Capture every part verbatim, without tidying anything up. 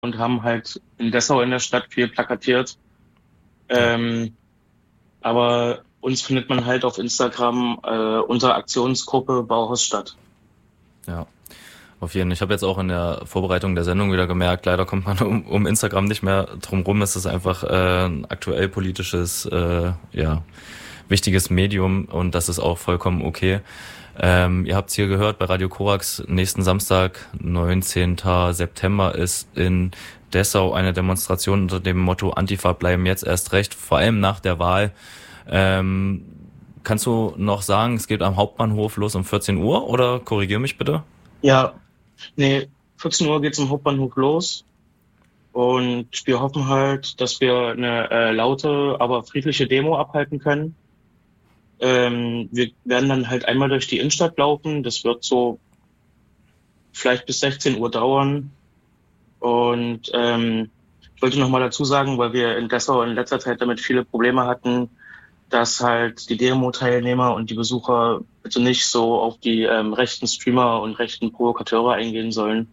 und haben halt in Dessau in der Stadt viel plakatiert. Ähm, aber uns findet man halt auf Instagram äh, unter Aktionsgruppe Bauhausstadt. Ja, auf jeden Fall. Ich habe jetzt auch in der Vorbereitung der Sendung wieder gemerkt, leider kommt man um, um Instagram nicht mehr drum rum. Es ist einfach äh, ein aktuell politisches, äh, ja, wichtiges Medium und das ist auch vollkommen okay. Ähm, ihr habt es hier gehört bei Radio Korax, nächsten Samstag, neunzehnten September, ist in Dessau eine Demonstration unter dem Motto Antifa bleiben jetzt erst recht, vor allem nach der Wahl. Ähm, kannst du noch sagen, es geht am Hauptbahnhof los um vierzehn Uhr oder korrigier mich bitte? Ja, nee, vierzehn Uhr geht's am Hauptbahnhof los und wir hoffen halt, dass wir eine äh, laute, aber friedliche Demo abhalten können. Ähm, wir werden dann halt einmal durch die Innenstadt laufen. Das wird so vielleicht bis sechzehn Uhr dauern. Und ähm, ich wollte noch mal dazu sagen, weil wir in Dessau in letzter Zeit damit viele Probleme hatten, dass halt die Demo-Teilnehmer und die Besucher bitte nicht so auf die ähm, rechten Streamer und rechten Provokateure eingehen sollen.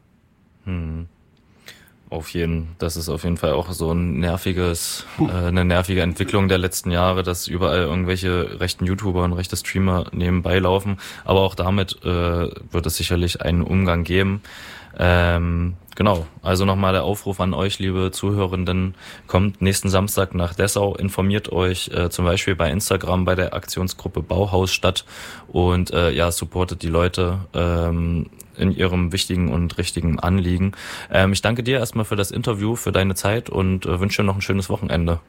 Hm. Auf jeden, das ist auf jeden Fall auch so ein nerviges, äh, eine nervige Entwicklung der letzten Jahre, dass überall irgendwelche rechten YouTuber und rechte Streamer nebenbei laufen. Aber auch damit äh, wird es sicherlich einen Umgang geben. Ähm, genau, also nochmal der Aufruf an euch, liebe Zuhörenden, kommt nächsten Samstag nach Dessau, informiert euch äh, zum Beispiel bei Instagram bei der Aktionsgruppe Bauhausstadt und äh, ja, supportet die Leute ähm, in ihrem wichtigen und richtigen Anliegen. Ähm, ich danke dir erstmal für das Interview, für deine Zeit und äh, wünsche dir noch ein schönes Wochenende.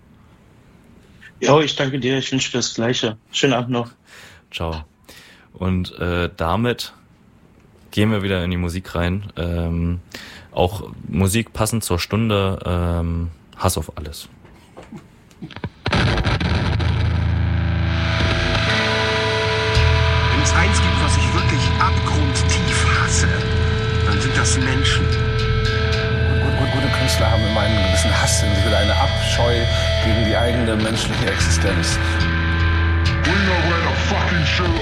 Ja, ich danke dir, ich wünsche dir das Gleiche. Schönen Abend noch. Ciao. Und äh, damit gehen wir wieder in die Musik rein. Ähm, auch Musik passend zur Stunde. Ähm, Hass auf alles. Wenn es eins gibt, was ich wirklich abgrundtief hasse, dann sind das Menschen. Gute, gute, gute Künstler haben immer einen gewissen Hass in sich oder eine Abscheu gegen die eigene menschliche Existenz. We know where the fucking show